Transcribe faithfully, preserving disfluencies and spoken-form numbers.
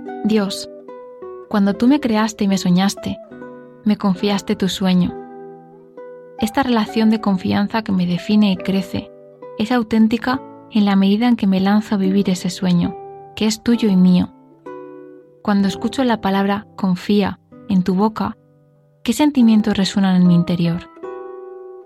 Dios, cuando tú me creaste y me soñaste, me confiaste tu sueño. Esta relación de confianza que me define y crece es auténtica en la medida en que me lanzo a vivir ese sueño, que es tuyo y mío. Cuando escucho la palabra confía en tu boca, ¿qué sentimientos resuenan en mi interior?